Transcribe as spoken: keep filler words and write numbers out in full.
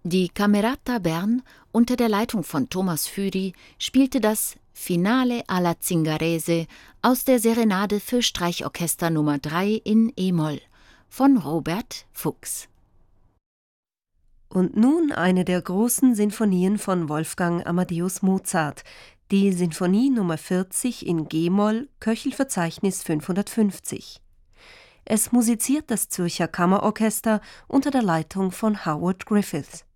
Die Camerata Bern unter der Leitung von Thomas Füri spielte das Finale alla Zingarese aus der Serenade für Streichorchester Nummer drei in e-Moll von Robert Fuchs. Und nun eine der großen Sinfonien von Wolfgang Amadeus Mozart, die Sinfonie Nummer vierzig in G-Moll, Köchelverzeichnis fünfhundertfünfzig. Es musiziert das Zürcher Kammerorchester unter der Leitung von Howard Griffiths.